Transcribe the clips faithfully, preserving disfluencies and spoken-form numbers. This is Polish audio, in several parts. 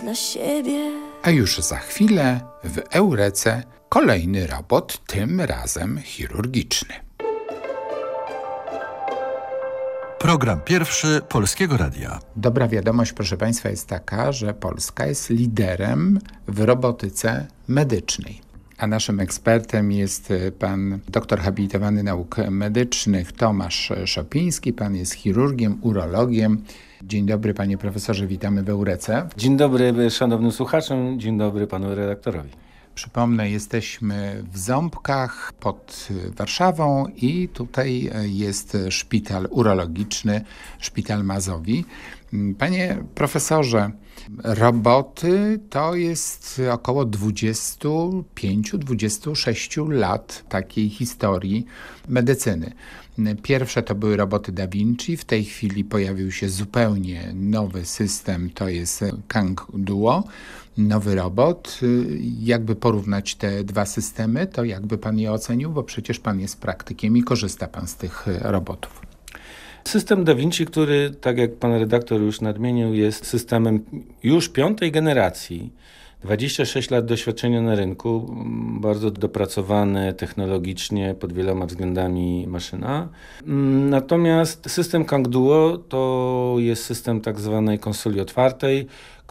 dla siebie. A już za chwilę w Eurece kolejny robot, tym razem chirurgiczny. Program pierwszy Polskiego Radia. Dobra wiadomość, proszę Państwa, jest taka, że Polska jest liderem w robotyce medycznej. A naszym ekspertem jest pan doktor habilitowany nauk medycznych Tomasz Szopiński. Pan jest chirurgiem, urologiem. Dzień dobry, panie profesorze, witamy w Eurece. Dzień dobry szanownym słuchaczom, dzień dobry panu redaktorowi. Przypomnę, jesteśmy w Ząbkach pod Warszawą i tutaj jest szpital urologiczny, szpital Mazowi. Panie profesorze, roboty to jest około dwadzieścia pięć do dwudziestu sześciu lat takiej historii medycyny. Pierwsze to były roboty Da Vinci, w tej chwili pojawił się zupełnie nowy system, to jest Kang Duo, nowy robot. Jakby porównać te dwa systemy, to jakby pan je ocenił, bo przecież pan jest praktykiem i korzysta pan z tych robotów. System Da Vinci, który, tak jak pan redaktor już nadmienił, jest systemem już piątej generacji. dwadzieścia sześć lat doświadczenia na rynku, bardzo dopracowany technologicznie pod wieloma względami maszyna. Natomiast system Kang Duo to jest system tak zwanej konsoli otwartej,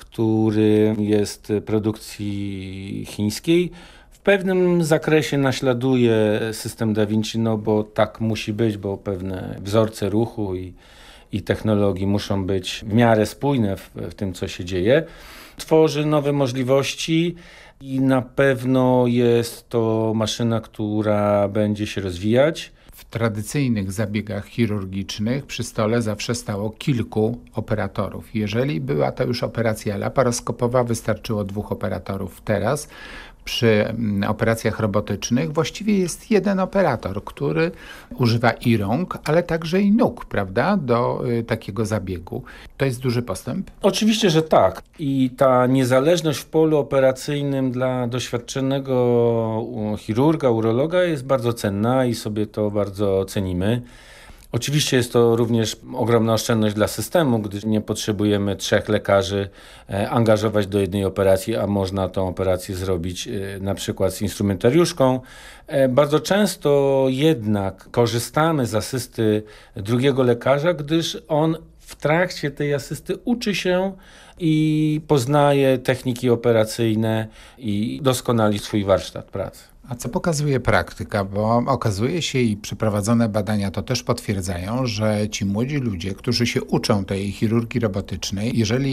który jest produkcji chińskiej. W pewnym zakresie naśladuje system Da Vinci, no bo tak musi być, bo pewne wzorce ruchu i, i technologii muszą być w miarę spójne w, w tym, co się dzieje. Tworzy nowe możliwości i na pewno jest to maszyna, która będzie się rozwijać. W tradycyjnych zabiegach chirurgicznych przy stole zawsze stało kilku operatorów. Jeżeli była to już operacja laparoskopowa, wystarczyło dwóch operatorów. Teraz przy operacjach robotycznych właściwie jest jeden operator, który używa i rąk, ale także i nóg, prawda, do y, takiego zabiegu. To jest duży postęp? Oczywiście, że tak. I ta niezależność w polu operacyjnym dla doświadczonego chirurga, urologa jest bardzo cenna i sobie to bardzo cenimy. Oczywiście jest to również ogromna oszczędność dla systemu, gdyż nie potrzebujemy trzech lekarzy angażować do jednej operacji, a można tą operację zrobić na przykład z instrumentariuszką. Bardzo często jednak korzystamy z asysty drugiego lekarza, gdyż on w trakcie tej asysty uczy się i poznaje techniki operacyjne i doskonali swój warsztat pracy. A co pokazuje praktyka? Bo okazuje się i przeprowadzone badania to też potwierdzają, że ci młodzi ludzie, którzy się uczą tej chirurgii robotycznej, jeżeli